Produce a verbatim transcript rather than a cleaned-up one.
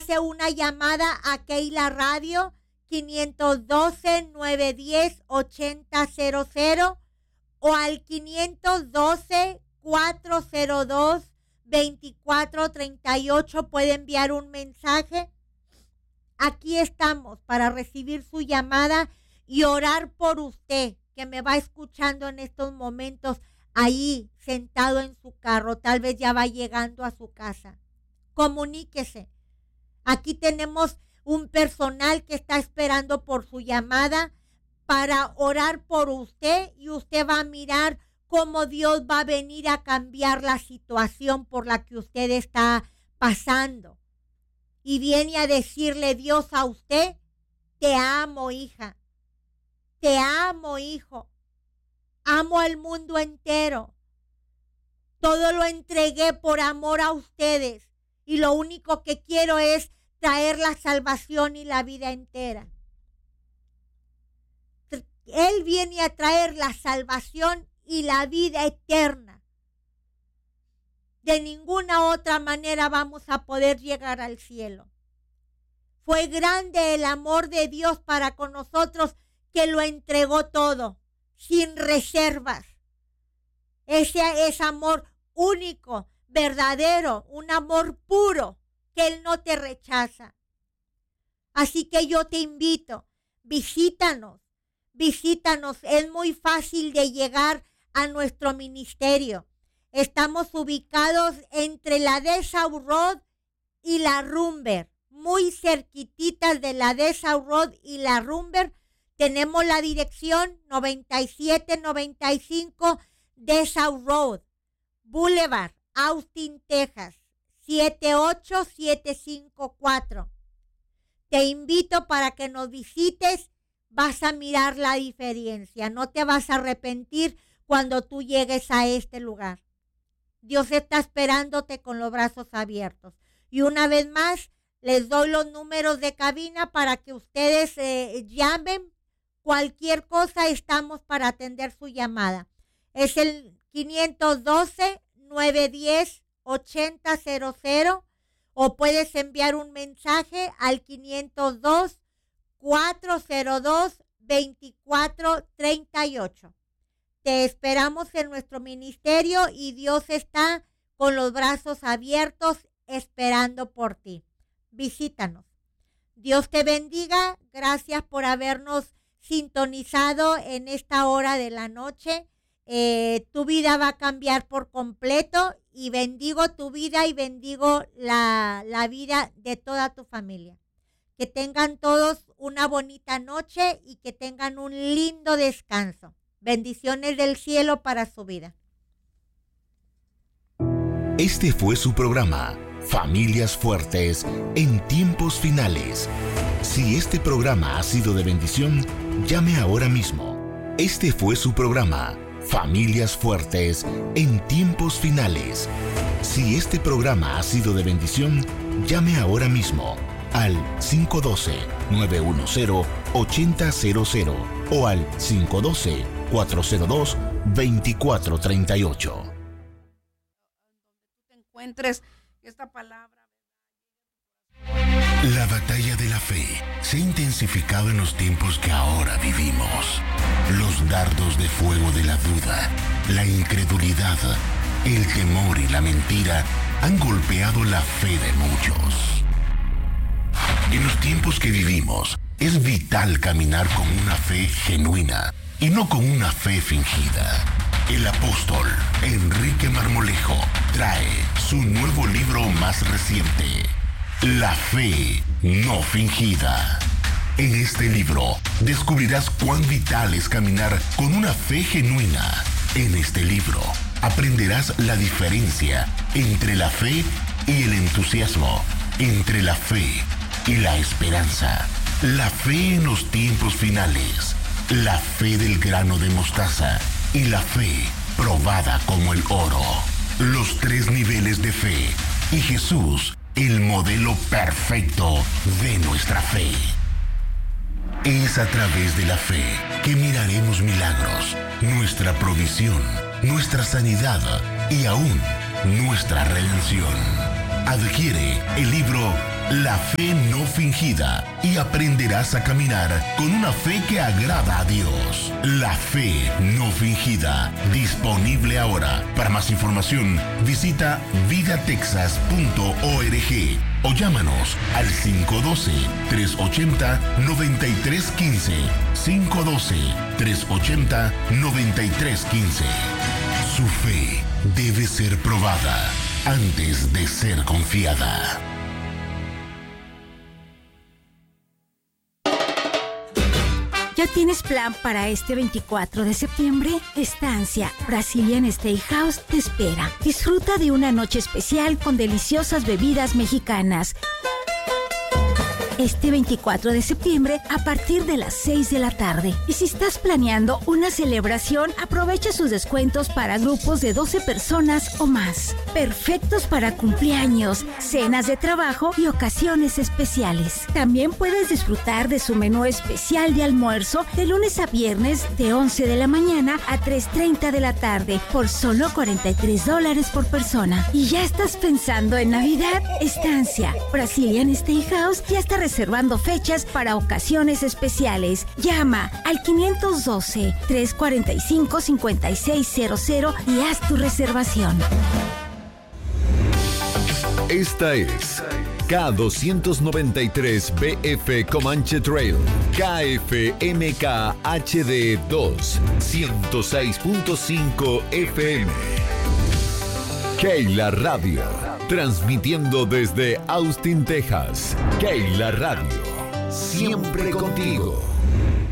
hace una llamada a Keila Radio quinientos doce, nueve diez, ochenta cero cero o al quinientos doce, cuatrocientos dos, veinticuatro treinta y ocho. Puede enviar un mensaje. Aquí estamos para recibir su llamada y orar por usted que me va escuchando en estos momentos ahí sentado en su carro. Tal vez ya va llegando a su casa. Comuníquese. Aquí tenemos un personal que está esperando por su llamada para orar por usted, y usted va a mirar cómo Dios va a venir a cambiar la situación por la que usted está pasando. Y viene a decirle Dios a usted: te amo, hija. Te amo, hijo. Amo al mundo entero. Todo lo entregué por amor a ustedes. Y lo único que quiero es traer la salvación y la vida entera. Él viene a traer la salvación y la vida eterna. De ninguna otra manera vamos a poder llegar al cielo. Fue grande el amor de Dios para con nosotros, que lo entregó todo, sin reservas. Ese es amor único, verdadero, un amor puro, que Él no te rechaza. Así que yo te invito, visítanos, visítanos. Es muy fácil de llegar a nuestro ministerio. Estamos ubicados entre la Dessau Road y la Rumber, muy cerquititas de la Dessau Road y la Rumber. Tenemos la dirección noventa y siete noventa y cinco Dessau Road, Boulevard, Austin, Texas, siete ocho siete cinco cuatro. Te invito para que nos visites. Vas a mirar la diferencia. No te vas a arrepentir cuando tú llegues a este lugar. Dios está esperándote con los brazos abiertos. Y una vez más, les doy los números de cabina para que ustedes eh, llamen. Cualquier cosa, estamos para atender su llamada. Es el quinientos doce, nueve diez, ochenta cero cero, o puedes enviar un mensaje al quinientos dos, cuatrocientos dos, veinticuatro treinta y ocho. Te esperamos en nuestro ministerio y Dios está con los brazos abiertos esperando por ti. Visítanos. Dios te bendiga. Gracias por habernos sintonizado en esta hora de la noche. Eh, tu vida va a cambiar por completo, y bendigo tu vida y bendigo la, la vida de toda tu familia. Que tengan todos una bonita noche y que tengan un lindo descanso. Bendiciones del cielo para su vida. Este fue su programa, Familias Fuertes en Tiempos Finales. Si este programa ha sido de bendición, llame ahora mismo. Este fue su programa, Familias Fuertes en Tiempos Finales. Si este programa ha sido de bendición, llame ahora mismo al cinco uno dos, nueve uno cero, ocho cero cero cero o al cinco uno dos, cuatro cero dos, veinticuatro treinta y ocho. Donde tú te encuentres, esta palabra. La batalla de la fe se ha intensificado en los tiempos que ahora vivimos. Los dardos de fuego de la duda, la incredulidad, el temor y la mentira han golpeado la fe de muchos. En los tiempos que vivimos, es vital caminar con una fe genuina y no con una fe fingida. El apóstol Enrique Marmolejo trae su nuevo libro más reciente, La Fe No Fingida. En este libro descubrirás cuán vital es caminar con una fe genuina. En este libro aprenderás la diferencia entre la fe y el entusiasmo, entre la fe y la esperanza, la fe en los tiempos finales, la fe del grano de mostaza y la fe probada como el oro. Los tres niveles de fe y Jesús, el modelo perfecto de nuestra fe. Es a través de la fe que miraremos milagros, nuestra provisión, nuestra sanidad y aún nuestra redención. Adquiere el libro la fe no fingida, y aprenderás a caminar con una fe que agrada a Dios. La fe no fingida, disponible ahora. Para más información, visita vida texas punto org o llámanos al cinco uno dos, tres ocho cero, nueve tres uno cinco, cinco uno dos, tres ocho cero, nueve tres uno cinco. Su fe debe ser probada antes de ser confiada. ¿Ya tienes plan para este veinticuatro de septiembre? Estancia Brazilian Steakhouse te espera. Disfruta de una noche especial con deliciosas bebidas mexicanas. Este veinticuatro de septiembre a partir de las seis de la tarde. Y si estás planeando una celebración, aprovecha sus descuentos para grupos de doce personas o más. Perfectos para cumpleaños, cenas de trabajo y ocasiones especiales. También puedes disfrutar de su menú especial de almuerzo de lunes a viernes de once de la mañana a tres treinta de la tarde por solo cuarenta y tres dólares por persona. ¿Y ya estás pensando en Navidad? Estancia Brazilian Steakhouse ya está reservando fechas para ocasiones especiales. Llama al quinientos doce, tres cuarenta y cinco, cincuenta y seis cero cero y haz tu reservación. Esta es K doscientos noventa y tres B F Comanche Trail, K F M K H D dos, ciento seis punto cinco F M. Keila Radio, transmitiendo desde Austin, Texas. Keila Radio, siempre contigo.